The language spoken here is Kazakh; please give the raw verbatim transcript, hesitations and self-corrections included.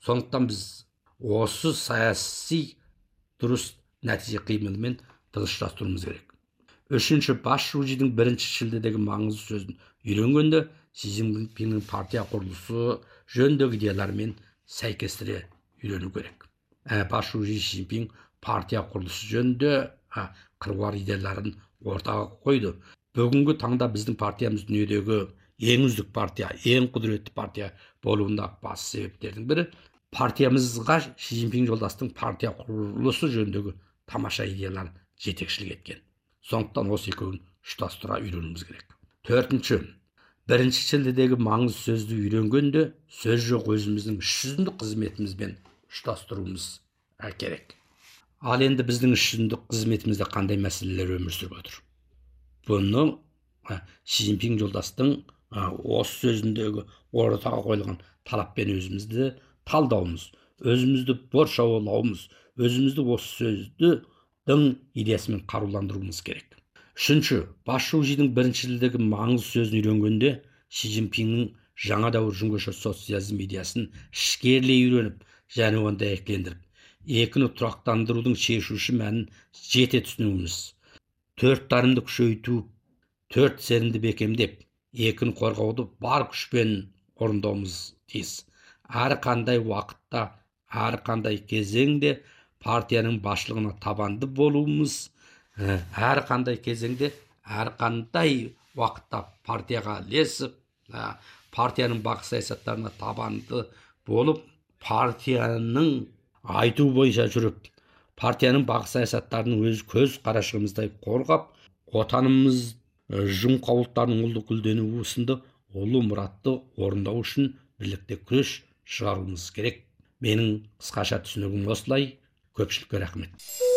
Сондықтан біз осы саяси дұрыс нәтиже қимылмен тығыздастыруымыз керек. Үшінші, бас шужидің бірінші шілдедегі маңызды сөзін үйренгенде Си Цзиньпиннің партия құрылысы жөніндегі идеяларымен сәйкестіре үйрену керек. Ә, бас шужи Си Цзиньпин партия құрылысы жөнінде қыруар идеяларын ортаға қойды. Бүгінгі таңда біздің партиямыз дүниедегі ең үздік партия, ең құдіретті партия болуындағы басты себептердің бірі партиямызға Си Цзиньпин жолдастың партия құрылысы жөніндегі тамаша идеялар жетекшілік еткен. Сондықтан осы екеуін ұштастыра үйренуіміз керек. Төртінші, бірінші шілдедегі маңызды сөзді үйренгенде сөз жоқ өзіміздің іс жүзіндік қызметімізбен ұштастыруымыз керек. Ал енді біздің іс жүзіндік қызметімізде қандай мәселелер өмір сүріп отыр? Бұны Си Цзиньпин жолдастың осы сөзіндегі ортаға қойылған талаппен өзімізді талдауымыз, өзімізді боршаулауымыз, өзімізді осы сөздің идеясымен қаруландыруымыз керек. Үшінші, бас шужидің бірінші шілдедегі маңызды сөзін үйренгенде Си Цзиньпиннің жаңа дәуір жүңгіші социализм идеясын ішкерлей үйреніп, және оны дәйектендіріп, екіні тұрақтандырудың шешуші мәнін жете түсінуіміз, төрт дарынды күшейту, төрт сенімді бекемдеп, екіні қорғауды бар күшпен орындауымыз тиіс. Әр қандай уақытта, әр қандай кезеңде партияның басшылығына табанды болуымыз, әр қандай кезеңде, әр қандай уақытта партияға ілесіп, партияның бақыт саясаттарына табанды болып, партияның айту бойынша жүріп, партияның бақыт саясаттарының өз көз қарашығымыздай қорғап, отанымыз жұмқаулықтардың ұлы гүлденуі сынды ұлы мұратты орындау үшін бірлікте күрес шығаруымыз керек. Менің қысқаша түсінігім осылай. Көпшілікке рахмет.